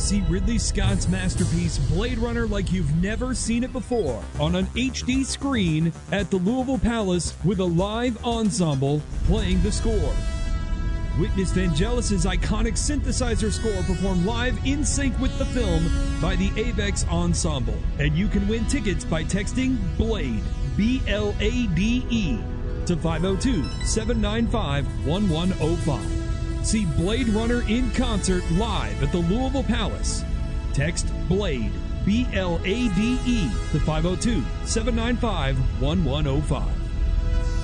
See Ridley Scott's masterpiece Blade Runner like you've never seen it before on an HD screen at the Louisville Palace with a live ensemble playing the score. Witness Vangelis' iconic synthesizer score performed live in sync with the film by the Avex Ensemble. And you can win tickets by texting BLADE, B-L-A-D-E, to 502-795-1105. See Blade Runner in concert live at the Louisville Palace. Text BLADE, B-L-A-D-E, to 502-795-1105.